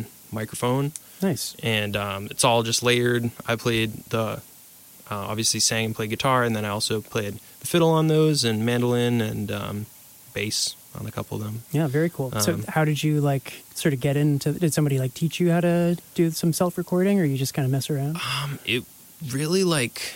one microphone. Nice. And it's all just layered. I played obviously sang and played guitar, and then I also played the fiddle on those, and mandolin, and bass on a couple of them. Yeah, very cool. So how did you sort of get into, did somebody teach you how to do some self-recording, or you just kind of mess around? It really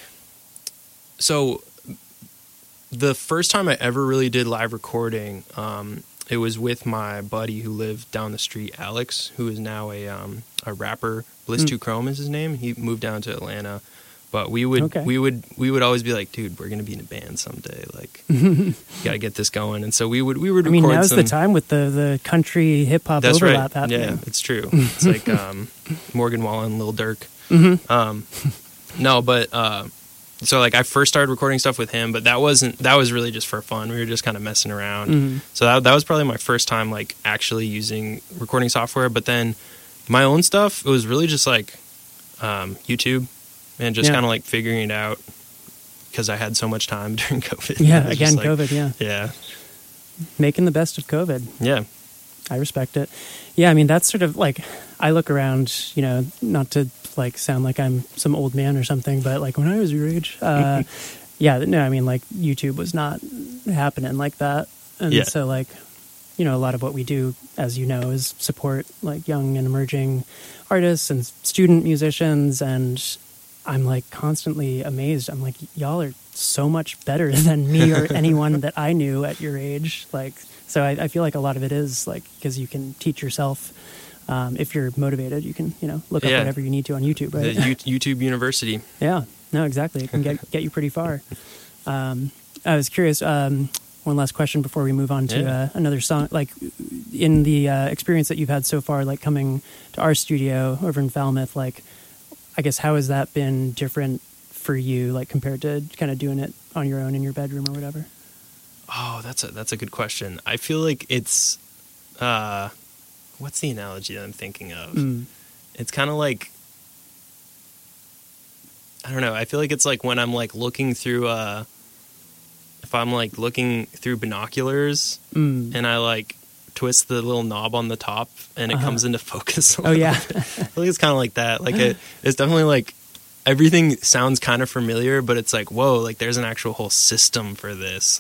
so the first time I ever really did live recording, it was with my buddy who lived down the street, Alex, who is now a rapper. Bliss 2 Chrome is his name. He moved down to Atlanta. But we would always be like, dude, we're gonna be in a band someday. You gotta get this going. And so we would record. I mean, now's the time with the country hip hop overlap. Right. Yeah, it's true. It's like Morgan Wallen, Lil Durk. Mm-hmm. No, but so I first started recording stuff with him, but that was really just for fun. We were just kind of messing around. Mm-hmm. So that was probably my first time actually using recording software. But then my own stuff, it was really just YouTube. And just kind of figuring it out because I had so much time during COVID. Yeah, again, COVID, yeah. Yeah. Making the best of COVID. Yeah. I respect it. Yeah, I mean, that's sort of I look around, not to sound like I'm some old man or something, but when I was your age, yeah, no, I mean, YouTube was not happening like that. And so a lot of what we do, as you know, is support young and emerging artists and student musicians, and I'm constantly amazed. I'm y'all are so much better than me or anyone that I knew at your age. So I feel a lot of it is because you can teach yourself. If you're motivated, you can, look up whatever you need to on YouTube, right? The YouTube University. Yeah, no, exactly. It can get you pretty far. I was curious, one last question before we move on to another song. In the experience that you've had so far, coming to our studio over in Falmouth, I guess, how has that been different for you, compared to kind of doing it on your own in your bedroom or whatever? Oh, that's a good question. I feel it's, what's the analogy that I'm thinking of? It's kind of I don't know. I feel it's when I'm looking through, if I'm looking through binoculars and I twist the little knob on the top and it comes into focus. Oh yeah. I feel it's kind of like that. It's definitely everything sounds kind of familiar, but it's whoa, there's an actual whole system for this.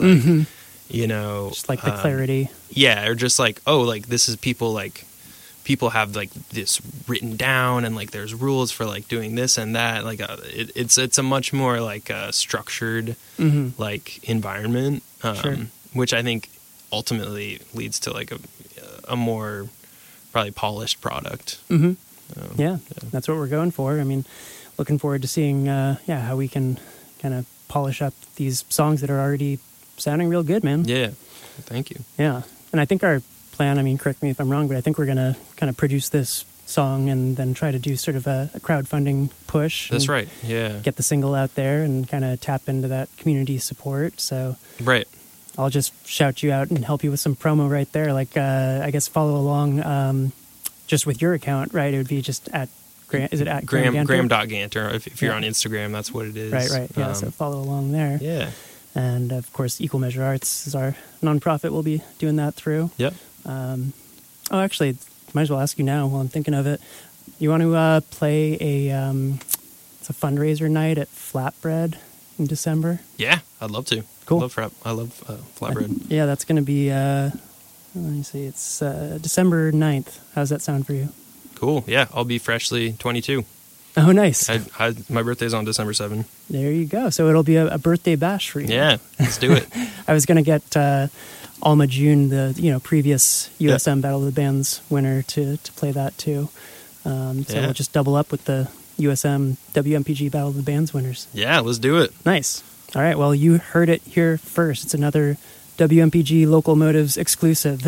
Just the clarity. Yeah. Or just this is people have this written down and there's rules for doing this and that. It's a much more structured environment, which I think ultimately leads to a more probably polished product. Mm-hmm. Yeah, that's what we're going for. I mean, looking forward to seeing how we can kind of polish up these songs that are already sounding real good, man. Yeah, thank you. Yeah, and I think our plan, I mean, correct me if I'm wrong, but I think we're going to kind of produce this song and then try to do sort of a crowdfunding push. That's right, yeah. Get the single out there and kind of tap into that community support. So right. I'll just shout you out and help you with some promo right there. I guess follow along just with your account, right? It would be just at Graham, is it at Graham.Ganter? If you're on Instagram, that's what it is. Right. Yeah, so follow along there. Yeah. And, of course, Equal Measure Arts is our nonprofit we'll be doing that through. Yep. Actually, might as well ask you now while I'm thinking of it. You want to play it's a fundraiser night at Flatbread in December? Yeah, I'd love to. Cool. I love Flatbread. Yeah, that's going to be, let me see, it's December 9th. How's that sound for you? Cool. Yeah, I'll be freshly 22. Oh, nice. My birthday's on December 7th. There you go. So it'll be a birthday bash for you. Yeah, let's do it. I was going to get Alma June, the previous USM Battle of the Bands winner, to play that too. So we'll just double up with the USM WMPG Battle of the Bands winners. Yeah, let's do it. Nice. All right. Well, you heard it here first. It's another WMPG Local Motives exclusive.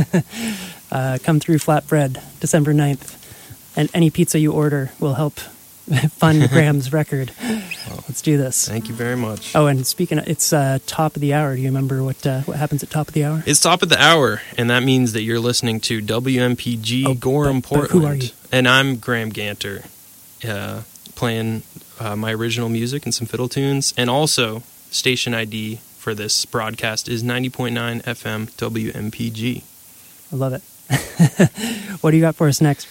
Come through Flatbread, December 9th. And any pizza you order will help fund Graham's record. Let's do this. Thank you very much. Oh, and speaking of, it's top of the hour. Do you remember what happens at top of the hour? It's top of the hour, and that means that you're listening to WMPG Gorham, Portland. Who are you? And I'm Graham Ganter, playing my original music and some fiddle tunes. And also, station ID for this broadcast is 90.9 FM WMPG. I love it. What do you got for us next?